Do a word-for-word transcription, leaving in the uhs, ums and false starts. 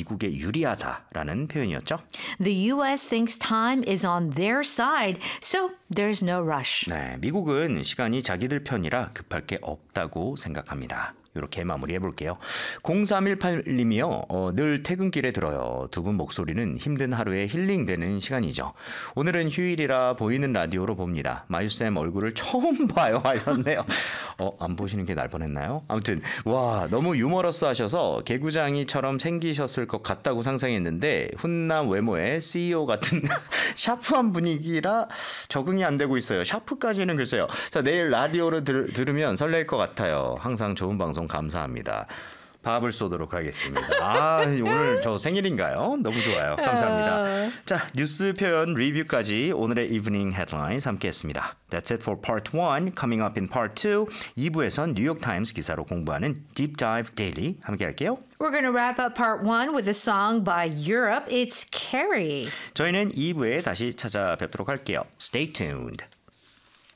미국에 유리하다라는 표현이었죠. The U S thinks time is on their side, so there's no rush. 네, 미국은 시간이 자기들 편이라 급할 게 없다고 생각합니다. 이렇게 마무리해 볼게요. 공삼일팔님이요. 어, 늘 퇴근길에 들어요. 두 분 목소리는 힘든 하루에 힐링되는 시간이죠. 오늘은 휴일이라 보이는 라디오로 봅니다. 마유쌤 얼굴을 처음 봐요 하셨네요. 어, 안 보시는 게 날 뻔했나요? 아무튼 와 너무 유머러스 하셔서 개구장이처럼 생기셨을 것 같다고 상상했는데 훈남 외모에 씨이오 같은 샤프한 분위기라 적응이 안 되고 있어요. 샤프까지는 글쎄요. 자 내일 라디오를 들, 들으면 설렐 것 같아요. 항상 좋은 방송 감사합니다. 밥을 쏘도록 하겠습니다. 아, 오늘 저 생일인가요? 너무 좋아요. 감사합니다. 자, 뉴스 표현 리뷰까지 오늘의 이브닝 헤드라인스 함께 했습니다. That's it for part one. Coming up in part two. 이 부에선 뉴욕타임스 기사로 공부하는 Deep Dive Daily 함께 할게요. We're going to wrap up part one with a song by Europe. It's Carrie. 저희는 이 부에 다시 찾아뵙도록 할게요. Stay tuned.